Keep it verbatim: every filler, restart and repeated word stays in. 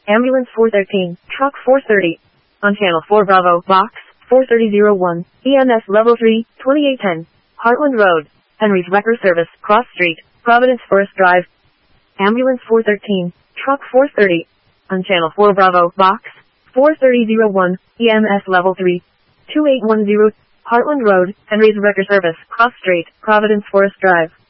Ambulance four thirteen, Truck four thirty. On Channel four Bravo, Box four thirty oh one, E M S Level three, twenty-eight ten. Heartland Road, Henry's Wrecker Service, Cross Street, Providence Forest Drive. Ambulance four thirteen, Truck four thirty. On Channel four Bravo, Box four thirty oh one, E M S Level three, two eight one zero. Heartland Road, Henry's Wrecker Service, Cross Street, Providence Forest Drive.